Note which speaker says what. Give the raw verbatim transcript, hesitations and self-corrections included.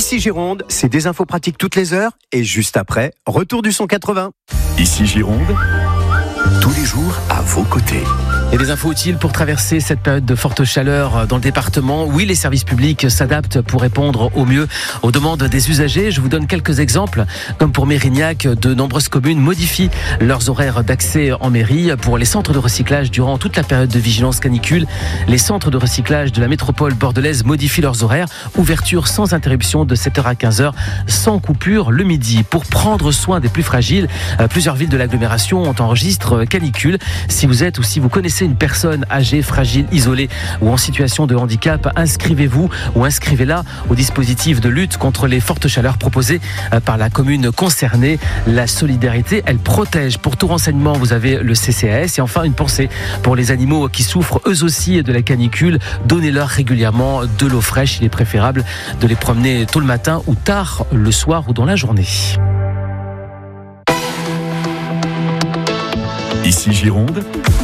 Speaker 1: Ici Gironde, c'est des infos pratiques toutes les heures et juste après, retour du son quatre-vingts.
Speaker 2: Ici Gironde, tous les jours à vos côtés.
Speaker 3: Et des infos utiles pour traverser cette période de forte chaleur dans le département. Oui, les services publics s'adaptent pour répondre au mieux aux demandes des usagers. Je vous donne quelques exemples. Comme pour Mérignac, de nombreuses communes modifient leurs horaires d'accès en mairie. Pour les centres de recyclage durant toute la période de vigilance canicule, les centres de recyclage de la métropole bordelaise modifient leurs horaires. Ouverture sans interruption de sept heures à quinze heures, sans coupure le midi. Pour prendre soin des plus fragiles, plusieurs villes de l'agglomération ont enregistré canicule. Si vous êtes ou si vous connaissez une personne âgée, fragile, isolée ou en situation de handicap, inscrivez-vous ou inscrivez-la au dispositif de lutte contre les fortes chaleurs proposé par la commune concernée. La solidarité, elle protège. Pour tout renseignement, vous avez le C C A S. Et enfin, une pensée pour les animaux qui souffrent eux aussi de la canicule. Donnez-leur régulièrement de l'eau fraîche. Il est préférable de les promener tôt le matin ou tard le soir ou dans la journée.
Speaker 2: Ici Gironde,